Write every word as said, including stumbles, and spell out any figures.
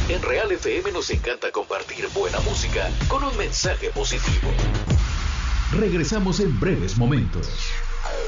En Real F M nos encanta compartir buena música con un mensaje positivo. Regresamos en breves momentos.